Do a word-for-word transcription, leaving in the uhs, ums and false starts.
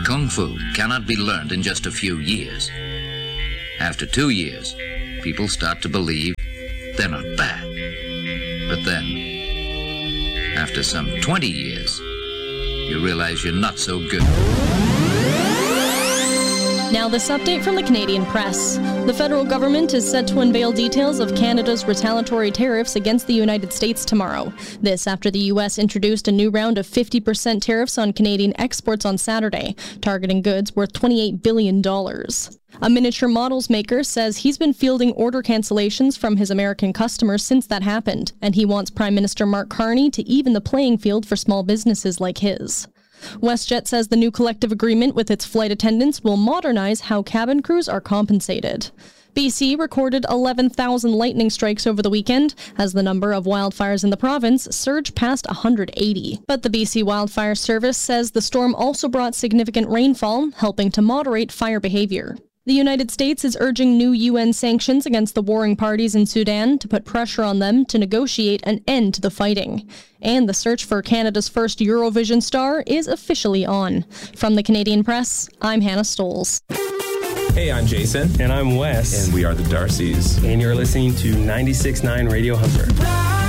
Kung Fu cannot be learned in just a few years. After two years, people start to believe they're not bad. But then, after some twenty years, you realize you're not so good. Now this update from the Canadian Press. The federal government is set to unveil details of Canada's retaliatory tariffs against the United States tomorrow. This after the U S introduced a new round of fifty percent tariffs on Canadian exports on Saturday, targeting goods worth twenty-eight billion dollars. A miniature models maker says he's been fielding order cancellations from his American customers since that happened, and he wants Prime Minister Mark Carney to even the playing field for small businesses like his. WestJet says the new collective agreement with its flight attendants will modernize how cabin crews are compensated. B C recorded eleven thousand lightning strikes over the weekend as the number of wildfires in the province surged past one hundred eighty. But the B C Wildfire Service says the storm also brought significant rainfall, helping to moderate fire behavior. The United States is urging new U N sanctions against the warring parties in Sudan to put pressure on them to negotiate an end to the fighting. And the search for Canada's first Eurovision star is officially on. From the Canadian Press, I'm Hannah Stoles. Hey, I'm Jason. And I'm Wes. And we are the Darcys. And you're listening to ninety-six point nine Radio Hunter.